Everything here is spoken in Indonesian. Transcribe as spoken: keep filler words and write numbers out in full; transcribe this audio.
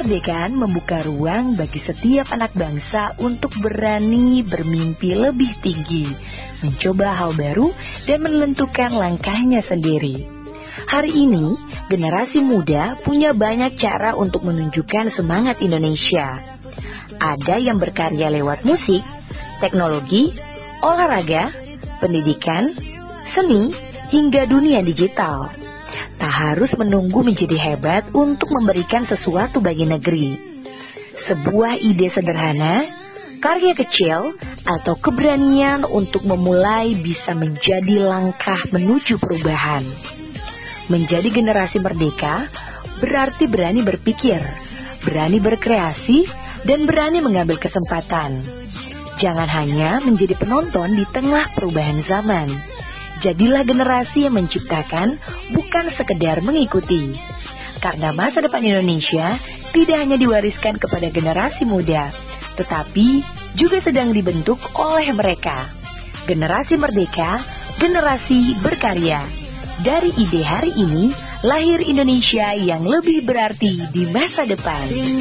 Kemerdekaan membuka ruang bagi setiap anak bangsa untuk berani bermimpi lebih tinggi, mencoba hal baru, dan menentukan langkahnya sendiri. Hari ini, generasi muda punya banyak cara untuk menunjukkan semangat Indonesia. Ada yang berkarya lewat musik, teknologi, olahraga, pendidikan, seni, hingga dunia digital. Tak harus menunggu menjadi hebat untuk memberikan sesuatu bagi negeri. Sebuah ide sederhana, karya kecil, atau keberanian untuk memulai bisa menjadi langkah menuju perubahan. Menjadi generasi merdeka berarti berani berpikir, berani berkreasi, dan berani mengambil kesempatan. Jangan hanya menjadi penonton di tengah perubahan zaman. Jadilah generasi yang menciptakan, bukan sekedar mengikuti. Karena masa depan Indonesia tidak hanya diwariskan kepada generasi muda, tetapi juga sedang dibentuk oleh mereka. Generasi merdeka, generasi berkarya. Dari ide hari ini, lahir Indonesia yang lebih berarti di masa depan.